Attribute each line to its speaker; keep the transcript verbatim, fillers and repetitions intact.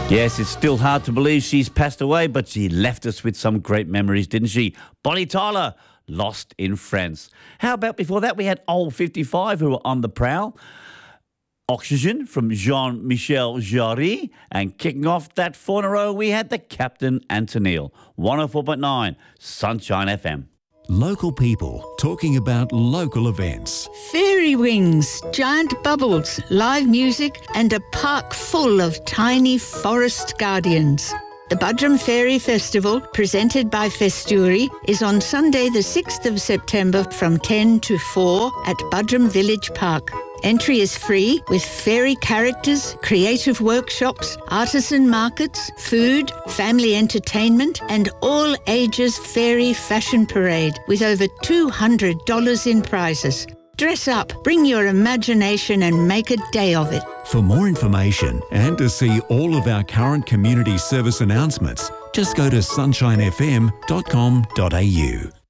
Speaker 1: Yes, it's still hard to believe she's passed away, but she left us with some great memories, didn't she? Bonnie Tyler, Lost in France. How about before that we had Old fifty-five, who were on the prowl. Oxygen from Jean-Michel Jarre. And kicking off that four in a row, we had the Captain and Tennille. one oh four point nine Sunshine F M.
Speaker 2: Local people talking about local events.
Speaker 3: Fairy wings, giant bubbles, live music and a park full of tiny forest guardians. The Budrum Fairy Festival, presented by Festuri, is on Sunday the sixth of September from ten to four at Budrum Village Park. Entry is free with fairy characters, creative workshops, artisan markets, food, family entertainment and all ages fairy fashion parade with over two hundred dollars in prizes. Dress up, bring your imagination and make a day of it.
Speaker 2: For more information and to see all of our current community service announcements, just go to sunshine f m dot com dot a u.